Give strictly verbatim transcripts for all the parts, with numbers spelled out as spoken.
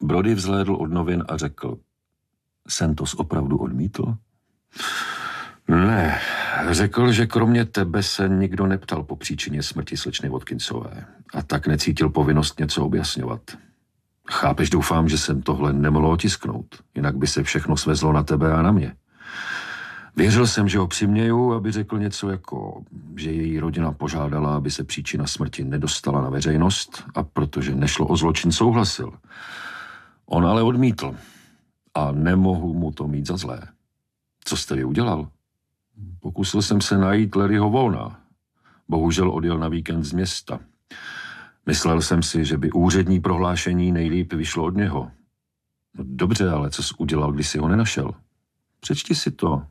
Brody vzhlédl od novin a řekl, Santos opravdu odmítl? Ne, řekl, že kromě tebe se nikdo neptal po příčině smrti slečny Watkinsové a tak necítil povinnost něco objasňovat. Chápeš, doufám, že jsem tohle nemohl otisknout, jinak by se všechno svezlo na tebe a na mě. Věřil jsem, že ho přiměju, aby řekl něco jako, že její rodina požádala, aby se příčina smrti nedostala na veřejnost a protože nešlo o zločin, souhlasil. On ale odmítl a nemohu mu to mít za zlé. Co jste vy udělal? Pokusil jsem se najít Larryho Vaughna. Bohužel odjel na víkend z města. Myslel jsem si, že by úřední prohlášení nejlíp vyšlo od něho. No dobře, ale co jsi udělal, když jsi ho nenašel? Přečti si to.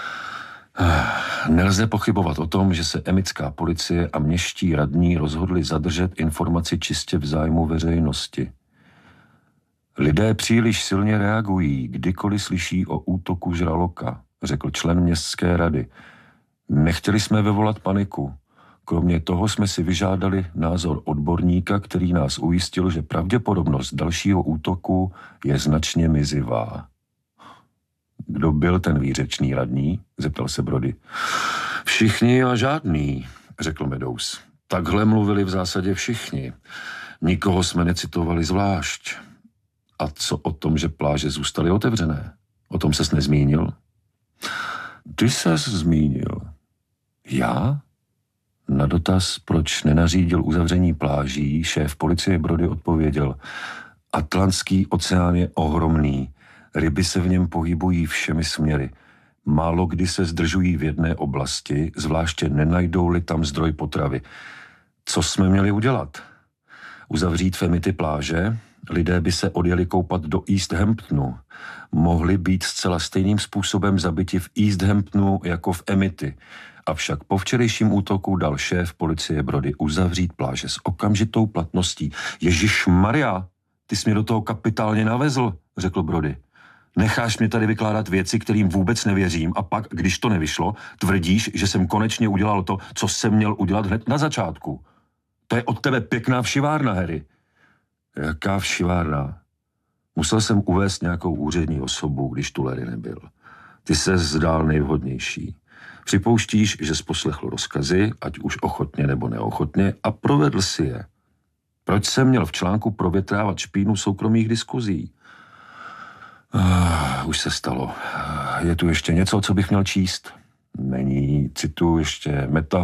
Nelze pochybovat o tom, že se emitská policie a městští radní rozhodli zadržet informaci čistě v zájmu veřejnosti. Lidé příliš silně reagují, kdykoliv slyší o útoku žraloka, řekl člen městské rady. Nechtěli jsme vyvolat paniku. Kromě toho jsme si vyžádali názor odborníka, který nás ujistil, že pravděpodobnost dalšího útoku je značně mizivá. Kdo byl ten výřečný radní? Zeptal se Brody. Všichni a žádný, řekl Meadows. Takhle mluvili v zásadě všichni. Nikoho jsme necitovali zvlášť. A co o tom, že pláže zůstaly otevřené? O tom ses nezmínil? Ty ses zmínil. Já? Na dotaz, proč nenařídil uzavření pláží, šéf policie Brody odpověděl. Atlantský oceán je ohromný. Ryby se v něm pohybují všemi směry. Málo kdy se zdržují v jedné oblasti, zvláště nenajdou-li tam zdroj potravy. Co jsme měli udělat? Uzavřít v Amity pláže? Lidé by se odjeli koupat do East Hamptonu. Mohli být zcela stejným způsobem zabiti v East Hamptonu jako v Amity. Avšak po včerejším útoku dal šéf policie Brody uzavřít pláže s okamžitou platností. Ježišmarja, ty jsi mě do toho kapitálně navezl, řekl Brody. Necháš mě tady vykládat věci, kterým vůbec nevěřím a pak, když to nevyšlo, tvrdíš, že jsem konečně udělal to, co jsem měl udělat hned na začátku. To je od tebe pěkná všivárna, Harry. Jaká všivárna? Musel jsem uvést nějakou úřední osobu, když tu Larry nebyl. Ty se zdál nejvhodnější. Připouštíš, že jsi poslechl rozkazy, ať už ochotně nebo neochotně, a provedl si je. Proč jsem měl v článku provětrávat špínu soukromých diskuzí? Uh, už se stalo. Uh, je tu ještě něco, co bych měl číst? Není, cituji ještě meta